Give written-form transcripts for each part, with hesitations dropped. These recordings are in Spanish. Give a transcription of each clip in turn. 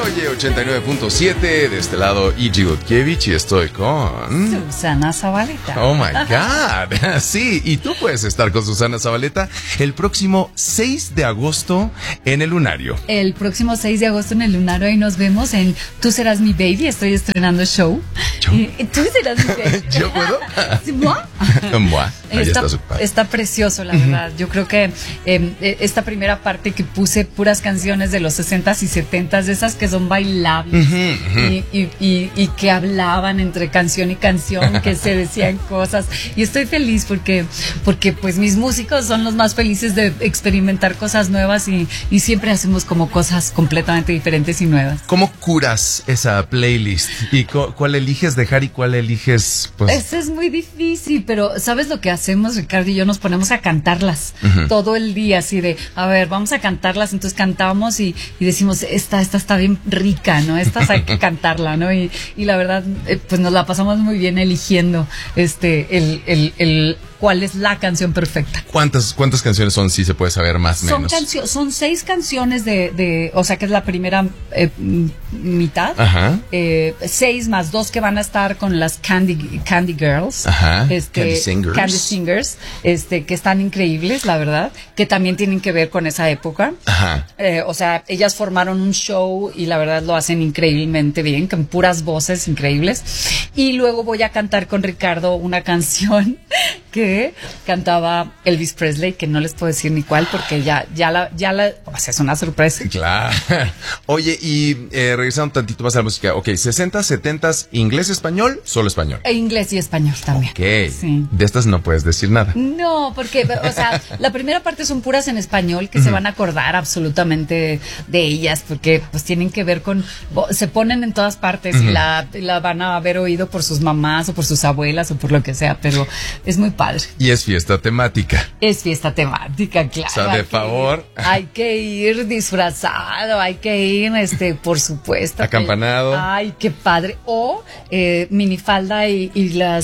Oye, 89.7, de este lado Iggy Gutkiewicz y estoy con... Susana Zabaleta. Oh my God, sí, y tú puedes estar con Susana Zabaleta el próximo 6 de agosto en el Lunario. El próximo 6 de agosto en el Lunario, ahí nos vemos en Tú Serás Mi Baby, estoy estrenando show. Tú Serás Mi Baby. ¿Yo puedo? ¿Sí, moi? Moi, ahí está su padre. Está precioso, la verdad. Yo creo que esta primera parte que puse puras canciones de los 60s y 70s, de esas que son bailables y que hablaban entre canción y canción, que se decían cosas. Y estoy feliz porque pues mis músicos son los más felices de experimentar cosas nuevas y siempre hacemos como cosas completamente diferentes y nuevas. ¿Cómo curas esa playlist? ¿Y cuál eliges dejar y cuál eliges, pues? Eso es muy difícil, pero ¿sabes lo que hacemos, Ricardo y yo? Nos ponemos a cantarlas todo el día, así de, a ver, vamos a cantarlas. Entonces cantamos y decimos, esta está bien rica, ¿no? Esta hay que cantarla, ¿no? Y la verdad, pues nos la pasamos muy bien eligiendo cuál es la canción perfecta. ¿Cuántas canciones son, si se puede saber más o menos? Son 6 canciones o sea, que es la primera mitad. Ajá. 6 más 2 que van a estar con las Candy Girls. Ajá. Candy Singers, que están increíbles, la verdad, que también tienen que ver con esa época. Ajá. O sea, ellas formaron un show y la verdad lo hacen increíblemente bien, con puras voces increíbles. Y luego voy a cantar con Ricardo una canción que cantaba Elvis Presley, que no les puedo decir ni cuál porque ya la o sea, es una sorpresa. Claro. Oye, y regresando un tantito más a la música, ok, 60, 70, inglés, español, solo español. Inglés y español también. Ok. Sí. De estas no puedes decir nada. No, porque, o sea, la primera parte son puras en español que se van a acordar absolutamente de ellas, porque pues tienen que ver con, se ponen en todas partes y la van a haber oído por sus mamás o por sus abuelas o por lo que sea, pero es muy padre. Y es fiesta temática. Es fiesta temática, claro. O sea, de favor. Hay que ir disfrazado, hay que ir, por supuesto. Acampanado. Ay, qué padre. O minifalda y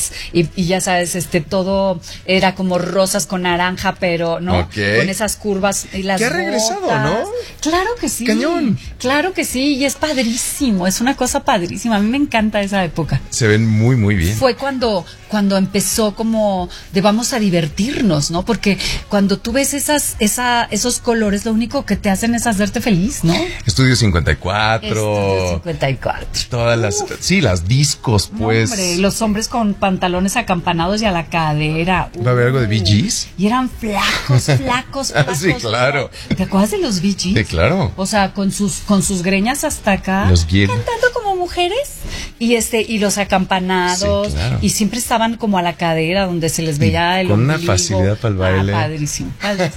ya sabes, todo era como rosas con naranja, pero, ¿no? Okay. Con esas curvas y las que ha regresado, botas. ¿no? Claro que sí. Cañón. Claro que sí, y es padrísimo, es una cosa padrísima. A mí me encanta esa época. Se ven muy, muy bien. Fue cuando empezó como de vamos a divertirnos, ¿no? Porque cuando tú ves esos colores, lo único que te hacen es hacerte feliz, ¿no? Estudio 54. Estudio 54. Todas las discos, pues. No, hombre, los hombres con pantalones acampanados y a la cadera. ¿Va a haber algo de Bee Gees? Y eran flacos. Sí, claro. ¿Te acuerdas de los Bee Gees? Sí, claro. O sea, con sus greñas hasta acá. Los Gear. Cantando como mujeres. Y los acampanados. Sí, claro. Y siempre estaban como a la cadera donde se les veía el con ombligo. una facilidad para el baile. Padrísimo.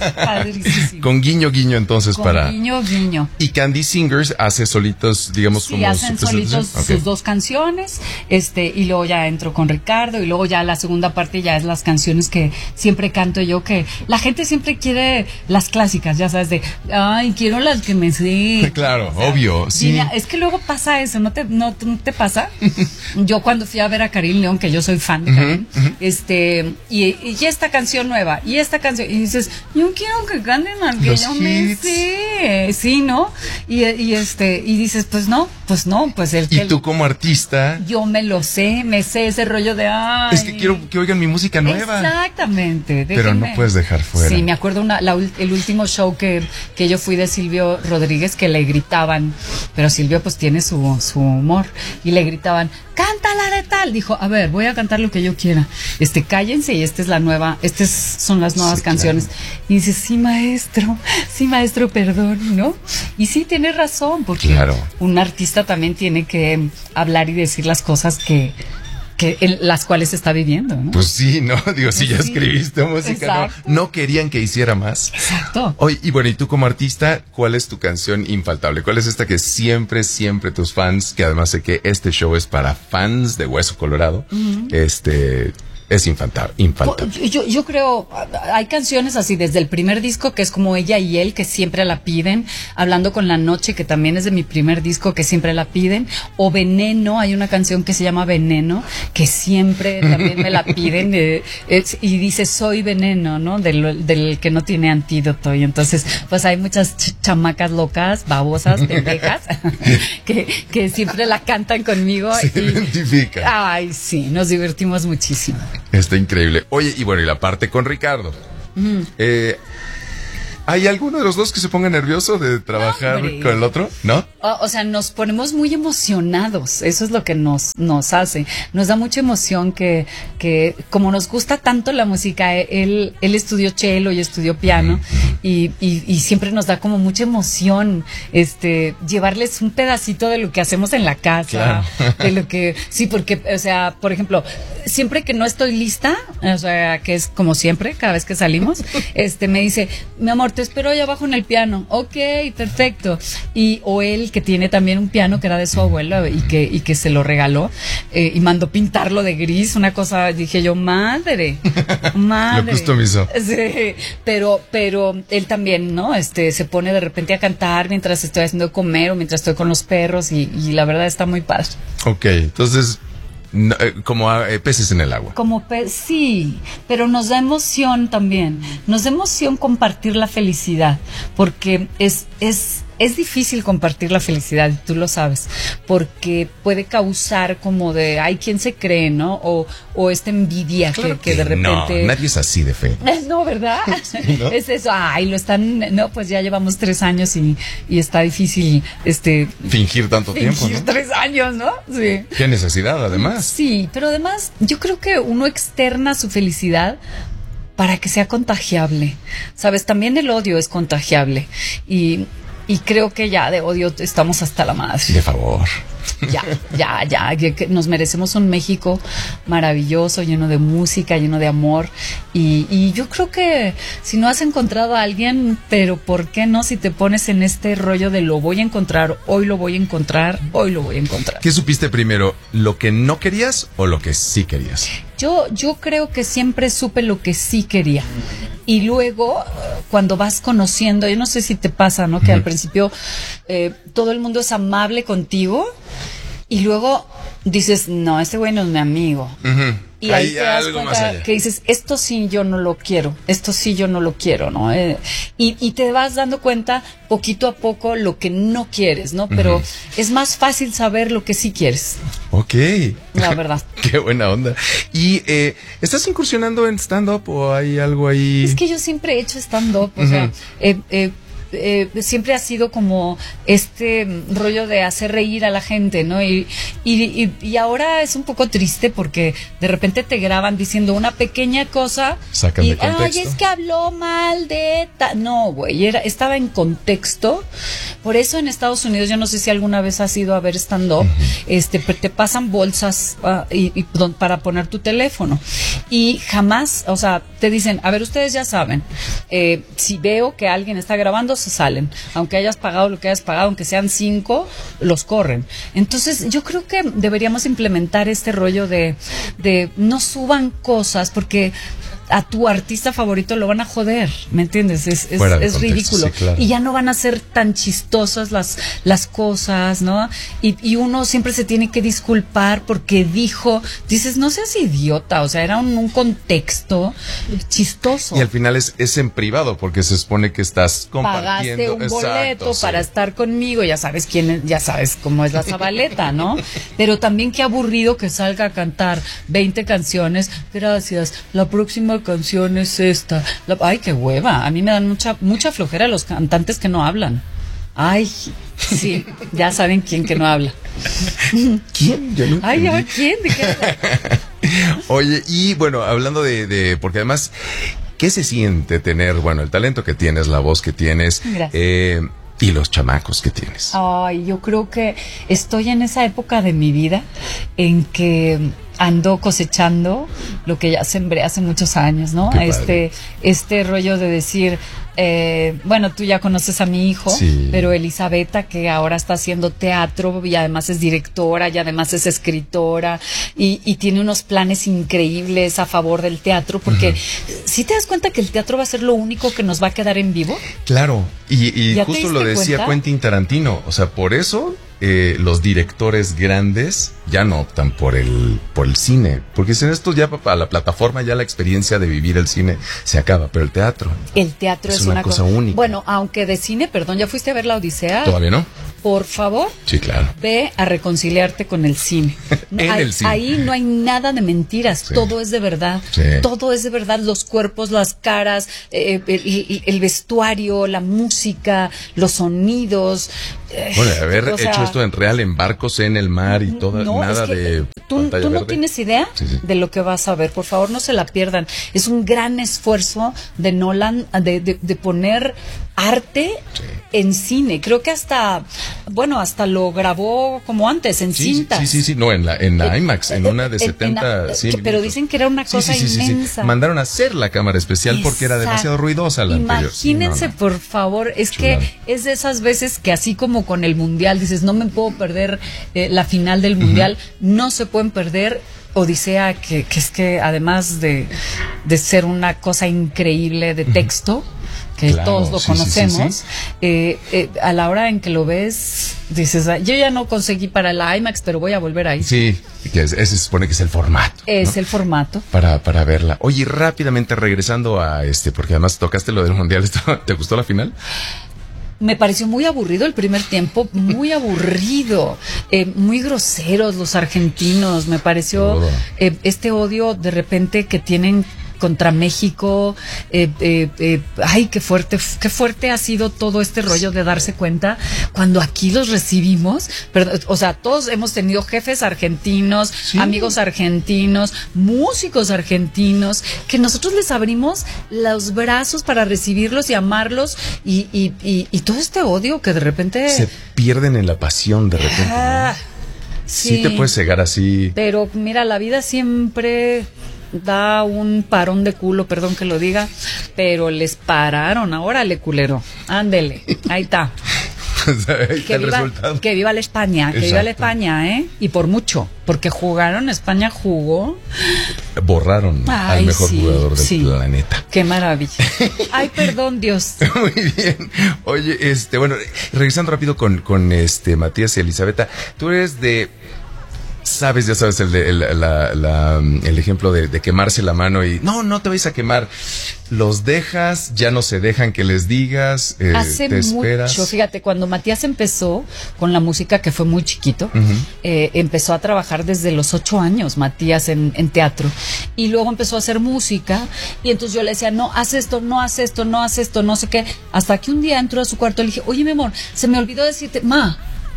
Con guiño entonces con para... guiño. Y Candy Singers hace solitos, digamos, sí, como... hacen solitos sus 2 canciones, y luego ya entro con Ricardo, y luego ya la segunda parte ya es las canciones que siempre canto yo, que la gente siempre quiere las clásicas, ya sabes, de, ay, quiero las que me sé. Claro, o sea, obvio, sí. Mira, es que luego pasa eso, ¿no te pasa? Yo cuando fui a ver a Karim León, que yo soy fan de Karim, y esta canción nueva, y esta canción, y dices, yo quiero que canten al que yo me sé, sí, ¿no? Y dices, pues el que... Y tú como artista... Yo me sé ese rollo de... Ay, es que quiero que oigan mi música nueva. Exactamente. Pero no puedes dejar fuera. Sí, me acuerdo el último show que yo fui de Silvio Rodríguez, que le gritaban, pero Silvio pues tiene su humor, y le gritaban, cántala de tal. Dijo, a ver, voy a cantar lo que yo quiera. Cállense, y esta es la nueva, son las nuevas canciones. Claro. Y dices, sí, maestro, perdón, ¿no? Y sí, tienes razón, porque claro, un artista también tiene que hablar y decir las cosas que en las cuales está viviendo, ¿no? Pues sí, ¿no? Digo, si ya escribiste música, no querían que hiciera más. Exacto. Oye, y bueno, y tú como artista, ¿cuál es tu canción infaltable? ¿Cuál es esta que siempre tus fans, que además sé que este show es para fans de Hueso Colorado, es infaltable. Yo creo, hay canciones así desde el primer disco, que es como Ella y Él, que siempre la piden, Hablando con la Noche, que también es de mi primer disco, que siempre la piden, o Veneno, hay una canción que se llama Veneno, que siempre también me la piden, y dice soy veneno, ¿no? Del que no tiene antídoto, y entonces pues hay muchas chamacas locas, babosas, pendejas, que siempre la cantan conmigo. Se identifican. Ay, sí, nos divertimos muchísimo. Está increíble. Oye, y bueno, y la parte con Ricardo. ¿Hay alguno de los dos que se ponga nervioso de trabajar con el otro? ¿No? O sea, nos ponemos muy emocionados. Eso es lo que nos hace. Nos da mucha emoción que como nos gusta tanto la música, él estudió cello y estudió piano, y siempre nos da como mucha emoción llevarles un pedacito de lo que hacemos en la casa, claro. De lo que sí, porque, o sea, por ejemplo, siempre que no estoy lista, o sea, que es como siempre, cada vez que salimos, me dice, mi amor, te espero allá abajo en el piano. Ok, perfecto. O él, que tiene también un piano que era de su abuelo y que se lo regaló, y mandó pintarlo de gris, una cosa, dije yo, madre. Lo customizó. Sí, pero él también, ¿no? Se pone de repente a cantar mientras estoy haciendo de comer o mientras estoy con los perros, y la verdad está muy padre. Ok, entonces, como peces en el agua. Sí, pero nos da emoción también. Nos da emoción compartir la felicidad, porque es difícil compartir la felicidad, y tú lo sabes, porque puede causar como de, ay, ¿quién se cree, no? O esta envidia, claro que de repente... No, nadie es así de feo. No, ¿verdad? Sí, ¿no? Es eso, ay, pues ya llevamos 3 años y está difícil, fingir tanto tiempo, ¿no? 3 años, ¿no? Sí. Qué necesidad, además. Sí, pero además, yo creo que uno externa su felicidad para que sea contagiable, ¿sabes? También el odio es contagiable, y creo que ya de odio estamos hasta la madre. De favor. Ya, que nos merecemos un México maravilloso, lleno de música, lleno de amor, y yo creo que si no has encontrado a alguien, pero ¿por qué no si te pones en este rollo de lo voy a encontrar, hoy lo voy a encontrar, hoy lo voy a encontrar? ¿Qué supiste primero, lo que no querías o lo que sí querías? Yo creo que siempre supe lo que sí quería, y luego cuando vas conociendo, yo no sé si te pasa, ¿no? Que al principio todo el mundo es amable contigo, y luego dices, no, este güey no es mi amigo. Y ahí te das cuenta que dices, esto sí yo no lo quiero, ¿no? Y te vas dando cuenta poquito a poco lo que no quieres, ¿no? Pero es más fácil saber lo que sí quieres. Ok. La verdad. Qué buena onda. ¿Y estás incursionando en stand-up o hay algo ahí? Es que yo siempre he hecho stand-up, o sea, siempre ha sido como rollo de hacer reír a la gente, ¿no? Y ahora es un poco triste porque de repente te graban diciendo una pequeña cosa, sacan de contexto. Ay, es que habló mal de no, güey, estaba en contexto. Por eso en Estados Unidos, yo no sé si alguna vez has ido a ver stand-up, te pasan bolsas para poner tu teléfono, y jamás, o sea, te dicen, a ver, ustedes ya saben, si veo que alguien está grabando, se salen, aunque hayas pagado lo que hayas pagado, aunque sean 5, los corren. Entonces yo creo que deberíamos implementar este rollo de no suban cosas, porque a tu artista favorito lo van a joder, ¿me entiendes? Es ridículo. Sí, claro. Y ya no van a ser tan chistosas las cosas, ¿no? Y uno siempre se tiene que disculpar porque dices, no seas idiota, o sea, era un contexto chistoso. Y al final es en privado, porque se supone que estás compartiendo. Pagaste un boleto para estar conmigo, ya sabes cómo es la Zabaleta, ¿no? Pero también qué aburrido que salga a cantar 20 canciones, gracias, la próxima canción es esta. Ay, qué hueva. A mí me dan mucha flojera los cantantes que no hablan. Ay, sí, ya saben quién que no habla. ¿Quién? Yo no entendí. Ay, ¿quién? ¿De qué habla? Oye, y bueno, hablando de porque además, ¿qué se siente tener, bueno, el talento que tienes, la voz que tienes? Gracias. Y los chamacos que tienes. Ay, yo creo que estoy en esa época de mi vida en que ando cosechando lo que ya sembré hace muchos años, ¿no? Este rollo de decir, bueno, tú ya conoces a mi hijo, sí, pero Elisabetta, que ahora está haciendo teatro y además es directora y además es escritora y tiene unos planes increíbles a favor del teatro, porque si te das cuenta que el teatro va a ser lo único que nos va a quedar en vivo. Claro, y justo lo decía Quentin Tarantino, o sea, por eso los directores grandes ya no optan por el cine, porque si en esto ya para la plataforma ya la experiencia de vivir el cine se acaba, pero el teatro es una cosa única. Bueno, aunque de cine, perdón, ¿ya fuiste a ver La Odisea? ¿Todavía no? Por favor, sí, claro, ve a reconciliarte con el cine. El cine. Ahí no hay nada de mentiras, sí, todo es de verdad, sí, todo es de verdad, los cuerpos, las caras, el vestuario, la música, los sonidos. Bueno, haber hecho esto en real, en barcos en el mar y todo, nada de tú no tienes idea de lo que vas a ver, por favor no se la pierdan, es un gran esfuerzo de Nolan de poner arte en cine, creo que hasta lo grabó como antes, en cintas. Sí, no, en la IMAX, en una de 70 pero dicen que era una cosa inmensa. Mandaron a hacer la cámara especial porque era demasiado ruidosa la anterior. Imagínense, por favor, es chulada. Que es de esas veces que así como con el Mundial, dices, no me puedo perder la final del Mundial, no se pueden perder Odisea, que es que además de ser una cosa increíble de texto, que claro, todos lo conocemos, a la hora en que lo ves, dices, yo ya no conseguí para la IMAX, pero voy a volver ahí. Sí, que ese se supone que es el formato. Es, ¿no?, el formato. Para verla. Oye, rápidamente regresando a porque además tocaste lo del Mundial, ¿te gustó la final? Me pareció muy aburrido el primer tiempo, muy aburrido, muy groseros los argentinos, me pareció este odio de repente que tienen contra México, ay, qué fuerte ha sido todo este rollo de darse cuenta cuando aquí los recibimos, o sea, todos hemos tenido jefes argentinos, sí, amigos argentinos, músicos argentinos, que nosotros les abrimos los brazos para recibirlos y amarlos y todo este odio que de repente se pierden en la pasión de repente, ¿no? Sí te puedes cegar así. Pero mira, la vida siempre da un parón de culo, perdón que lo diga, pero les pararon, órale culero, ándele, ahí está. Que viva la España, que viva la España, y por mucho, porque jugaron, España jugó. Borraron al mejor jugador del planeta. Qué maravilla. Ay, perdón, Dios. Muy bien. Oye, bueno, regresando rápido con Matías y Elisabetta, tú eres ya sabes el ejemplo de quemarse la mano y no te vais a quemar, los dejas, ya no se dejan que les digas, hace te esperas. Mucho, fíjate, cuando Matías empezó con la música, que fue muy chiquito, empezó a trabajar desde los 8 años Matías en teatro, y luego empezó a hacer música, y entonces yo le decía, no, haz esto, no haz esto, no haz esto, no sé qué, hasta que un día entró a su cuarto y le dije, oye, mi amor, se me olvidó decirte, ma,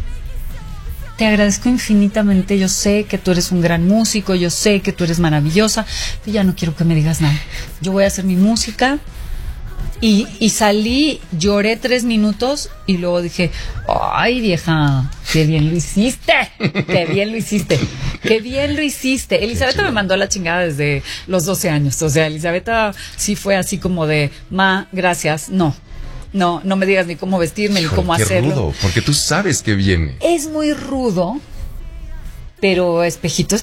te agradezco infinitamente, yo sé que tú eres un gran músico, yo sé que tú eres maravillosa, pero ya no quiero que me digas nada. Yo voy a hacer mi música. Y salí, lloré 3 minutos y luego dije, ay, vieja, qué bien lo hiciste, qué bien lo hiciste, qué bien lo hiciste. Elisabetta me mandó a la chingada desde los 12 años, o sea, Elisabetta sí fue así como de, ma, gracias, no me digas ni cómo vestirme, ni cómo hacerlo. Rudo, porque tú sabes que viene. Es muy rudo, pero espejito.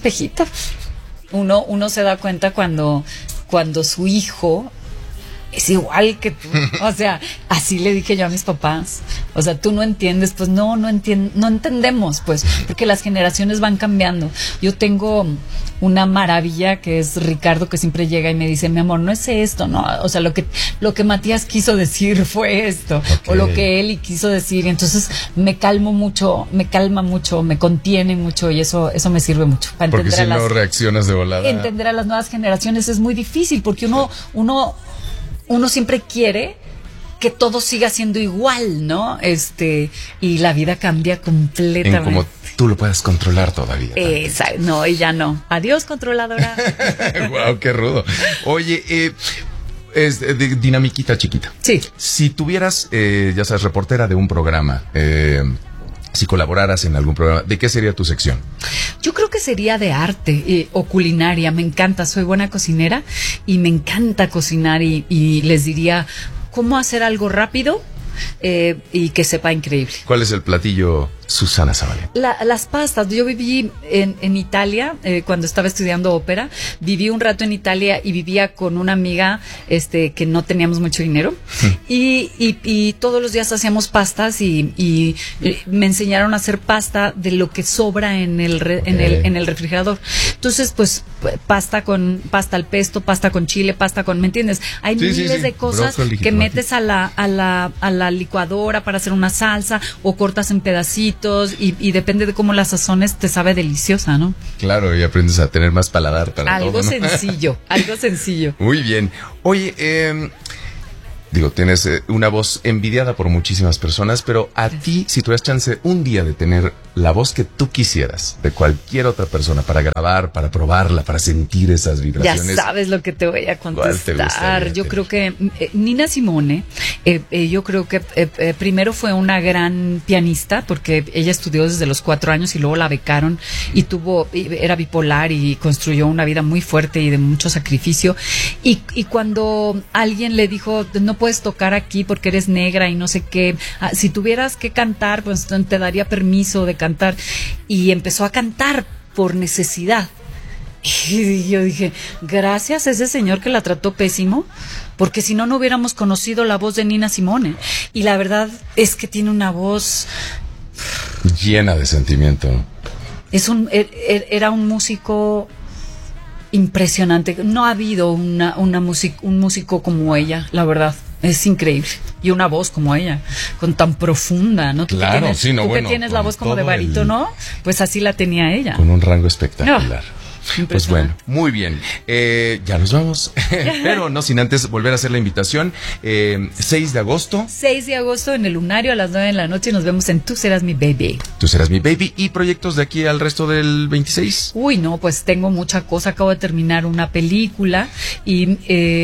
Uno se da cuenta cuando su hijo es igual que tú. O sea, así le dije yo a mis papás. O sea, tú no entiendes, pues no entendemos, pues, porque las generaciones van cambiando. Yo tengo una maravilla que es Ricardo, que siempre llega y me dice, mi amor, no es esto, no, o sea, lo que Matías quiso decir fue esto, okay, o lo que Eli quiso decir, y entonces me calma mucho, me contiene mucho, y eso me sirve mucho para porque entender si no reaccionas de volada. Entender a las nuevas generaciones es muy difícil, porque uno siempre quiere que todo siga siendo igual, ¿no? Y la vida cambia completamente. En como tú lo puedes controlar todavía. No, y ya no. Adiós, controladora. Wow, qué rudo. Oye, es dinamiquita chiquita. Sí. Si tuvieras, ya sabes, reportera de un programa, si colaboraras en algún programa, ¿de qué sería tu sección? Yo creo que sería de arte o culinaria. Me encanta, soy buena cocinera y me encanta cocinar y les diría cómo hacer algo rápido y que sepa increíble. ¿Cuál es el platillo, Susana Zabaleta? Las pastas. Yo viví en Italia cuando estaba estudiando ópera. Viví un rato en Italia y vivía con una amiga que no teníamos mucho dinero. Y todos los días hacíamos pastas y me enseñaron a hacer pasta de lo que sobra en el refrigerador. Entonces, pues, pasta al pesto, pasta con chile, pasta con... ¿Me entiendes? Hay miles de cosas que metes a la licuadora para hacer una salsa o cortas en pedacitos y depende de cómo la sazones te sabe deliciosa, ¿no? Claro, y aprendes a tener más paladar para algo todo, ¿no? Algo sencillo. Muy bien. Oye, tienes una voz envidiada por muchísimas personas, pero a ti, si tuvieras chance un día de tener la voz que tú quisieras de cualquier otra persona para grabar, para probarla, para sentir esas vibraciones. Ya sabes lo que te voy a contestar. Yo creo que Nina Simone, yo creo que primero fue una gran pianista porque ella estudió desde los 4 años y luego la becaron y era bipolar y construyó una vida muy fuerte y de mucho sacrificio. Y cuando alguien le dijo, no puedes tocar aquí porque eres negra y no sé qué, si tuvieras que cantar, pues te daría permiso de cantar, y empezó a cantar por necesidad. Y yo dije, gracias a ese señor que la trató pésimo, porque si no, no hubiéramos conocido la voz de Nina Simone. Y la verdad es que tiene una voz llena de sentimiento. Era un músico impresionante. No ha habido un músico como ella, la verdad. Es increíble. Y una voz como ella, con tan profunda, ¿no? Claro, tú que tienes la voz como de barítono, pues así la tenía ella. Con un rango espectacular. Pues bueno, muy bien. Ya nos vamos. Pero no sin antes volver a hacer la invitación. 6 de agosto. 6 de agosto en el Lunario a las 9 de la noche. Nos vemos en Tú Serás Mi Baby. Tú Serás Mi Baby. ¿Y proyectos de aquí al resto del 26? Uy, no, pues tengo mucha cosa. Acabo de terminar una película y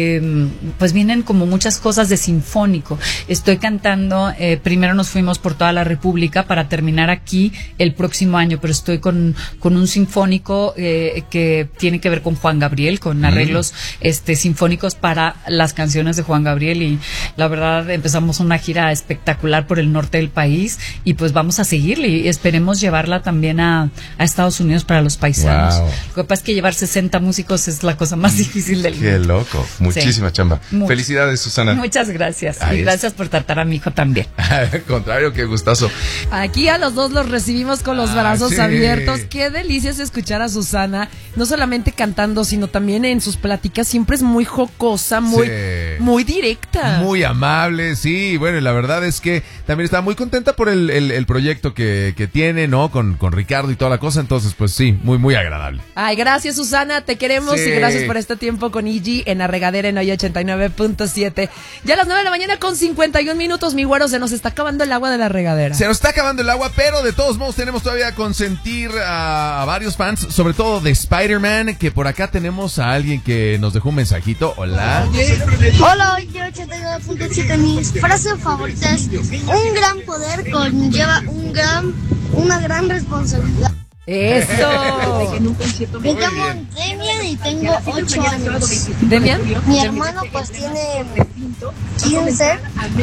pues vienen como muchas cosas de sinfónico. Estoy cantando. Primero nos fuimos por toda la República para terminar aquí el próximo año, pero estoy con un sinfónico que tiene que ver con Juan Gabriel, con arreglos sinfónicos para las canciones de Juan Gabriel, y la verdad empezamos una gira espectacular por el norte del país y pues vamos a seguirle y esperemos llevarla también a Estados Unidos para los paisanos. Wow. Lo que pasa es que llevar 60 músicos es la cosa más difícil del mundo. Qué loco, muchísima chamba. Felicidades, Susana. Muchas gracias. Y gracias por tratar a mi hijo también. Al contrario, qué gustazo. Aquí a los dos los recibimos con los brazos abiertos. Qué delicia es escuchar a Susana, no solamente cantando, sino también en sus pláticas. Siempre es muy jocosa, muy directa. Muy amable, sí. Bueno, y la verdad es que también está muy contenta por el proyecto que tiene, ¿no? Con Ricardo y toda la cosa. Entonces, pues sí, muy agradable. Ay, gracias, Susana. Te queremos y gracias por este tiempo con Iggy en La Regadera en hoy 89.7. Ya a las 9 de la mañana con 51 minutos, mi güero, se nos está acabando el agua de La Regadera. Se nos está acabando el agua, pero de todos modos tenemos todavía a consentir a varios fans, sobre todo de Spider-Man, que por acá tenemos a alguien que nos dejó un mensajito. Hola. Hola, yo 89.7. Mis frases favoritas: un gran poder conlleva una gran responsabilidad. ¡Eso! Me llamo Demian y tengo 8 años. ¿Demian? Mi hermano pues tiene 15.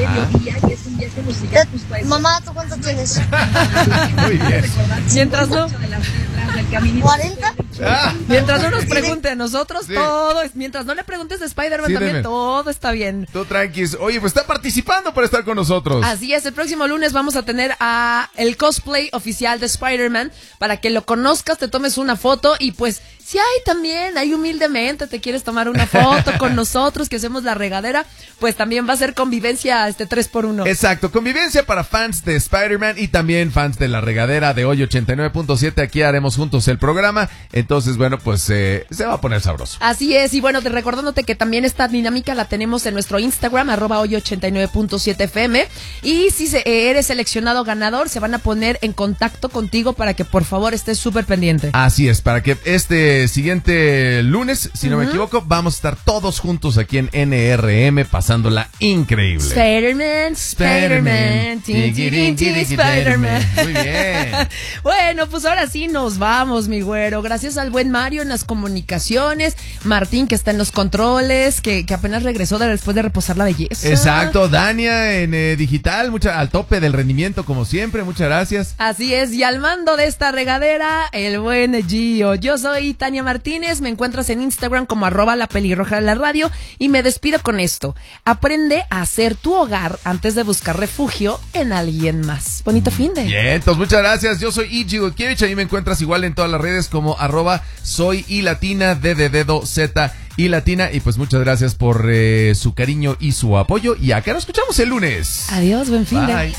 Mamá, ¿tú cuánto tienes? Muy bien. Mientras no, 40. mientras no nos pregunte a nosotros, todo es, mientras no le preguntes de Spider-Man también, Demian, todo está bien. tú tranquis. Oye, pues está participando para estar con nosotros. Así es, el próximo lunes vamos a tener el cosplay oficial de Spider-Man para que lo conozcas, te tomes una foto y pues si hay humildemente te quieres tomar una foto con nosotros que hacemos La Regadera, pues también va a ser convivencia 3x1. Exacto, convivencia para fans de Spider-Man y también fans de La Regadera de hoy 89.7. Aquí haremos juntos el programa. entonces, bueno, pues se va a poner sabroso. Así es, y bueno, recordándote que también esta dinámica la tenemos en nuestro Instagram, @hoy89.7fm, y si eres seleccionado ganador, se van a poner en contacto contigo para que por favor estés súper pendiente. Así es, para que este siguiente lunes, si no me equivoco, vamos a estar todos juntos aquí en NRM pasándola increíble. Spider-Man, Spider-Man, Spider-Man. Muy bien. Bueno, pues ahora sí nos vamos, mi güero. Gracias al buen Mario en las comunicaciones, Martín que está en los controles, que apenas regresó después de reposar la belleza. Exacto, Dania en digital, al tope del rendimiento como siempre, muchas gracias. Así es, y al mando de esta regadera, el buen Gio. Yo soy Tania Martínez, me encuentras en Instagram como @lapelirroja_de_la_radio y me despido con esto. Aprende a hacer tu hogar antes de buscar refugio en alguien más. Bonito fin de. Bien, entonces muchas gracias. Yo soy Iji Gutkiewicz, ahí me encuentras igual en todas las redes como @soy y latina, D de dedo, Z y latina. Y pues muchas gracias por su cariño y su apoyo. Y acá nos escuchamos el lunes. Adiós, buen fin de. Bye.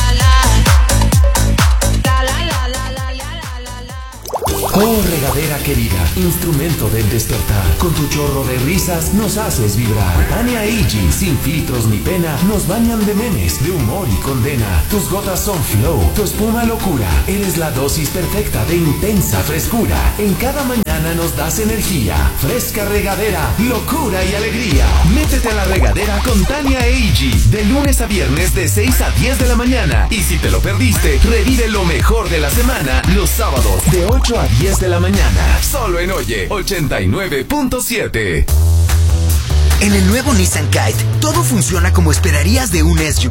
Oh, regadera querida, instrumento del despertar. Con tu chorro de risas nos haces vibrar. Tania e Iggy, sin filtros ni pena, nos bañan de memes, de humor y condena. Tus gotas son flow, tu espuma locura. Eres la dosis perfecta de intensa frescura. En cada mañana nos das energía. Fresca regadera, locura y alegría. Métete a la regadera con Tania e Iggy, de lunes a viernes de 6 a 10 de la mañana. Y si te lo perdiste, revive lo mejor de la semana los sábados de 8 a 10 de la mañana, solo en Oye 89.7. En el nuevo Nissan Kite, todo funciona como esperarías de un SUV.